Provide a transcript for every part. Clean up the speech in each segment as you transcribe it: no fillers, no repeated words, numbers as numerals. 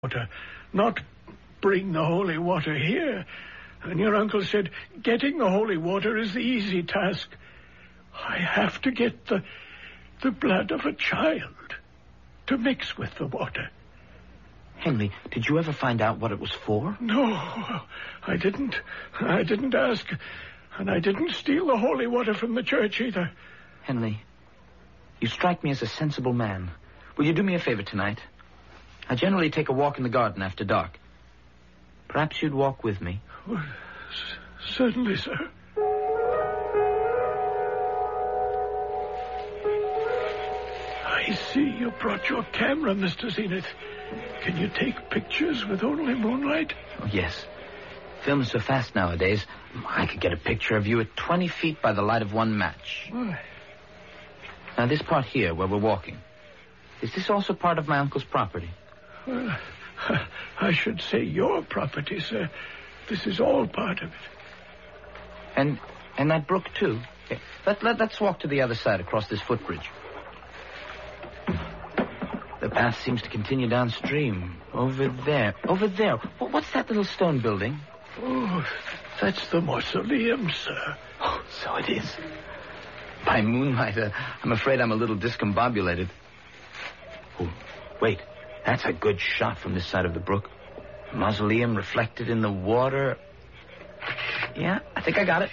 water, not bring the holy water here. And your uncle said, getting the holy water is the easy task. I have to get the blood of a child to mix with the water. Henley, did you ever find out what it was for? No, I didn't. I didn't ask. And I didn't steal the holy water from the church either. Henley, you strike me as a sensible man. Will you do me a favor tonight? I generally take a walk in the garden after dark. Perhaps you'd walk with me. Well, certainly, sir. I see you brought your camera, Mr. Zenith. Can you take pictures with only moonlight? Oh, yes. Film is so fast nowadays, I could get a picture of you at 20 feet by the light of one match. Oh. Now, this part here, where we're walking, is this also part of my uncle's property? Well, I should say your property, sir. This is all part of it. And that brook, too? Okay. Let's walk to the other side across this footbridge. The path seems to continue downstream. Over there. Over there. What's that little stone building? Oh, that's the mausoleum, sir. Oh, so it is. By moonlight, I'm afraid I'm a little discombobulated. Oh, wait. That's a good shot from this side of the brook. Mausoleum reflected in the water. Yeah, I think I got it.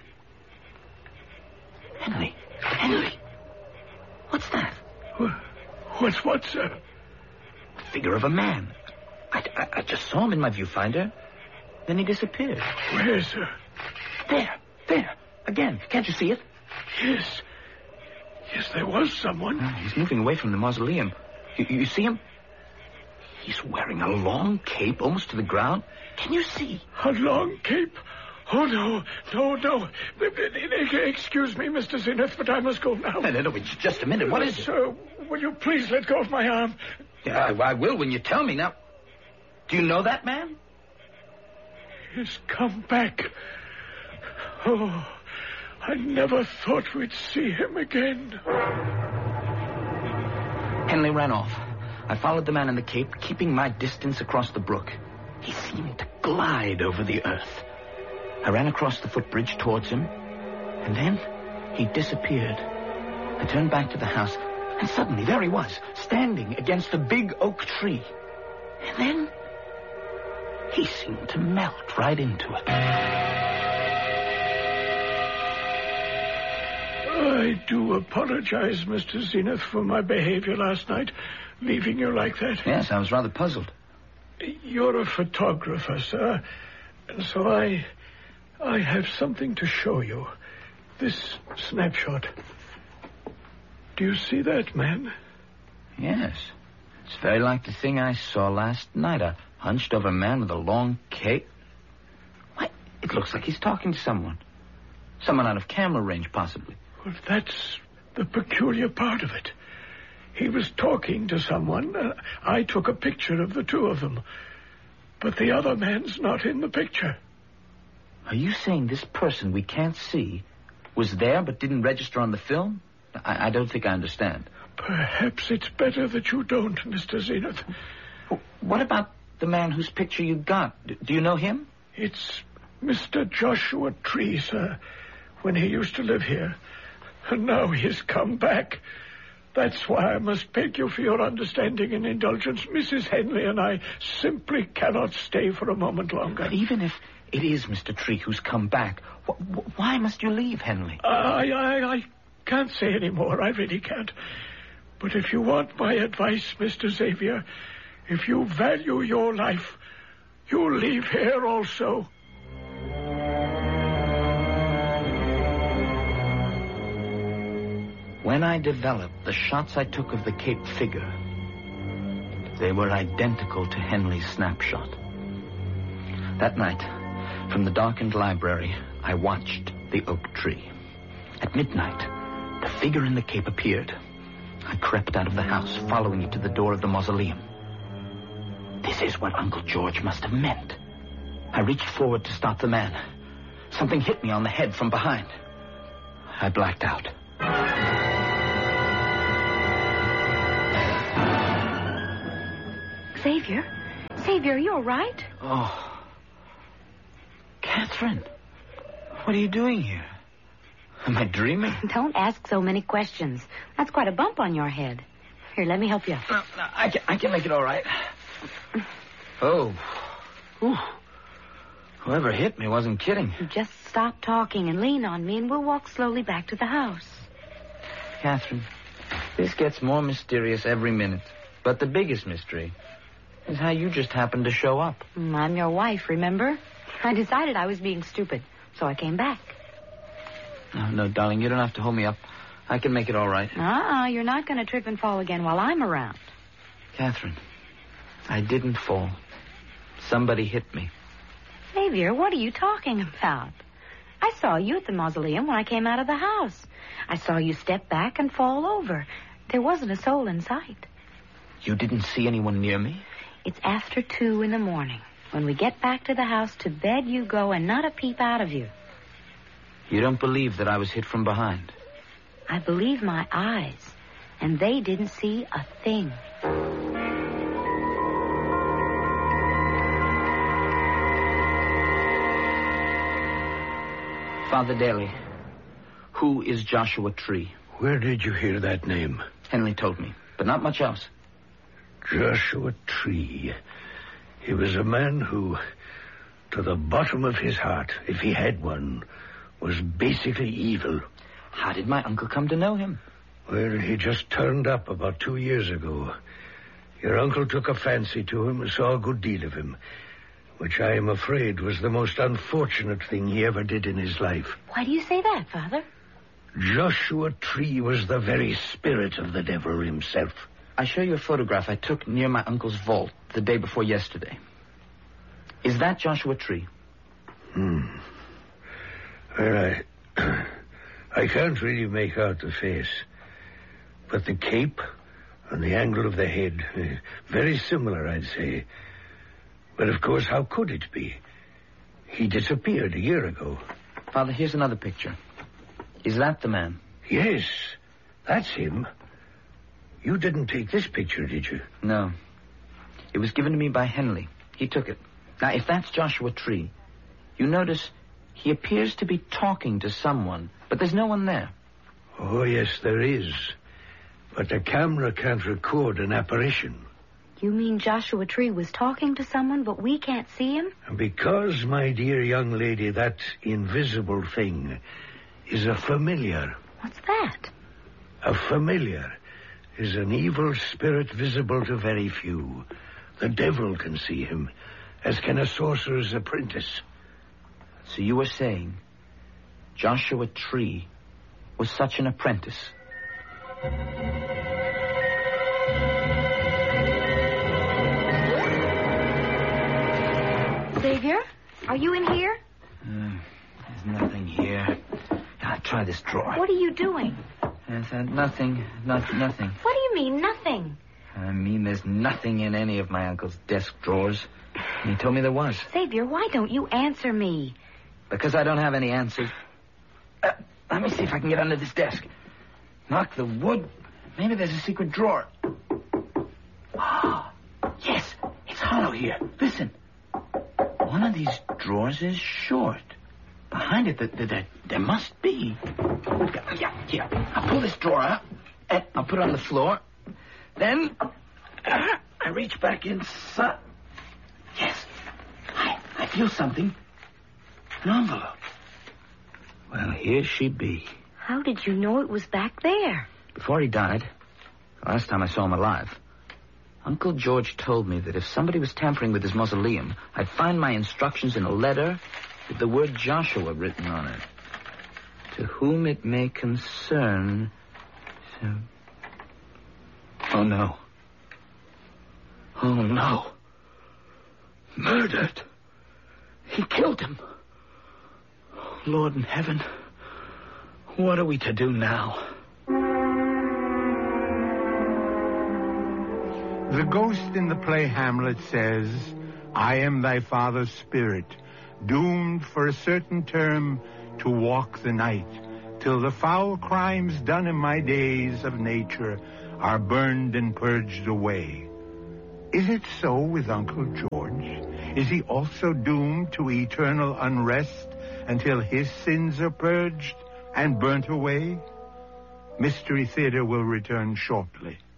Henley. What's that? What's what, sir? The figure of a man. I just saw him in my viewfinder. Then he disappeared. Where, sir? There. Again. Can't you see it? Yes, there was someone. He's moving away from the mausoleum. You see him? He's wearing a long cape almost to the ground. Can you see? A long cape? Oh, no. Excuse me, Mr. Zenith, but I must go now. No, just a minute. What is it? Sir, will you please let go of my arm? Yeah, I will when you tell me. Now, do you know that man? He's come back. Oh, I never thought we'd see him again. Henley ran off. I followed the man in the cape, keeping my distance across the brook. He seemed to glide over the earth. I ran across the footbridge towards him, and then he disappeared. I turned back to the house, and suddenly there he was, standing against a big oak tree. And then he seemed to melt right into it. I do apologize, Mr. Zenith, for my behavior last night, leaving you like that. Yes, I was rather puzzled. You're a photographer, sir, and so I have something to show you. This snapshot. Do you see that man? Yes. It's very like the thing I saw last night, a hunched-over man with a long cape. Why, it looks like he's talking to someone. Someone out of camera range, possibly. Well, that's the peculiar part of it. He was talking to someone. I took a picture of the two of them. But the other man's not in the picture. Are you saying this person we can't see was there but didn't register on the film? I don't think I understand. Perhaps it's better that you don't, Mr. Zenith. What about the man whose picture you got? Do you know him? It's Mr. Joshua Tree, sir, when he used to live here. And now he's come back. That's why I must beg you for your understanding and indulgence. Mrs. Henley and I simply cannot stay for a moment longer. But even if it is Mr. Tree who's come back, why must you leave, Henley? I can't say any more. I really can't. But if you want my advice, Mr. Xavier, if you value your life, you'll leave here also. When I developed the shots I took of the Cape figure, they were identical to Henley's snapshot. That night, from the darkened library, I watched the oak tree. At midnight, the figure in the cape appeared. I crept out of the house, following it to the door of the mausoleum. This is what Uncle George must have meant. I reached forward to stop the man. Something hit me on the head from behind. I blacked out. Xavier, Xavier, you all right? Oh. Catherine, what are you doing here? Am I dreaming? Don't ask so many questions. That's quite a bump on your head. Here, let me help you. No, I can make it all right. Oh. Ooh. Whoever hit me wasn't kidding. Just stop talking and lean on me, and we'll walk slowly back to the house. Catherine, this gets more mysterious every minute. But the biggest mystery is how you just happened to show up. I'm your wife, remember? I decided I was being stupid, so I came back. No, darling, you don't have to hold me up. I can make it all right. You're not going to trip and fall again while I'm around. Catherine, I didn't fall. Somebody hit me. Xavier, what are you talking about? I saw you at the mausoleum when I came out of the house. I saw you step back and fall over. There wasn't a soul in sight. You didn't see anyone near me? It's after 2 in the morning. When we get back to the house, to bed you go and not a peep out of you. You don't believe that I was hit from behind? I believe my eyes, and they didn't see a thing. Father Daly, who is Joshua Tree? Where did you hear that name? Henley told me, but not much else. Joshua Tree. He was a man who, to the bottom of his heart, if he had one, was basically evil. How did my uncle come to know him? Well, he just turned up about 2 years ago. Your uncle took a fancy to him and saw a good deal of him, which I am afraid was the most unfortunate thing he ever did in his life. Why do you say that, Father? Joshua Tree was the very spirit of the devil himself. I show you a photograph I took near my uncle's vault the day before yesterday. Is that Joshua Tree? Well, I can't really make out the face. But the cape and the angle of the head, very similar, I'd say. But, of course, how could it be? He disappeared a year ago. Father, here's another picture. Is that the man? Yes, that's him. You didn't take this picture, did you? No. It was given to me by Henley. He took it. Now, if that's Joshua Tree, you notice he appears to be talking to someone, but there's no one there. Oh, yes, there is. But the camera can't record an apparition. You mean Joshua Tree was talking to someone, but we can't see him? And because, my dear young lady, that invisible thing is a familiar. What's that? A familiar is an evil spirit visible to very few. The devil can see him, as can a sorcerer's apprentice. So you were saying Joshua Tree was such an apprentice? Xavier, are you in here? There's nothing here. I'll try this drawer. What are you doing? Nothing. Nothing. What do you mean, nothing? I mean, there's nothing in any of my uncle's desk drawers. He told me there was. Xavier, why don't you answer me? Because I don't have any answers. Let me see if I can get under this desk. Knock the wood. Maybe there's a secret drawer. Ah, yes, it's hollow here. Listen. One of these drawers is short. Behind it, there must be. Yeah, here. I'll pull this drawer out, and I'll put it on the floor. Then, I reach back inside. Yes, I feel something. An envelope. Well, here she be. How did you know it was back there? Before he died, the last time I saw him alive, Uncle George told me that if somebody was tampering with his mausoleum, I'd find my instructions in a letter with the word Joshua written on it. To whom it may concern... Oh, no. Oh, no. Murdered. He killed him. Lord in heaven, what are we to do now? The ghost in the play Hamlet says, I am thy father's spirit, doomed for a certain term to walk the night, till the foul crimes done in my days of nature are burned and purged away. Is it so with Uncle George? Is he also doomed to eternal unrest until his sins are purged and burnt away? Mystery Theater will return shortly.